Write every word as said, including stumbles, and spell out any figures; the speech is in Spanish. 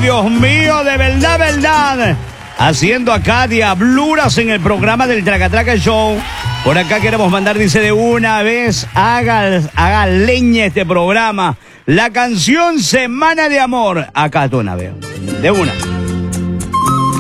Dios mío, de verdad, verdad. Haciendo acá diabluras en el programa del Traca Traca Show. Por acá queremos mandar, dice, de una vez, haga, haga leña este programa. La canción Semana de Amor. Acá de una vez. De una.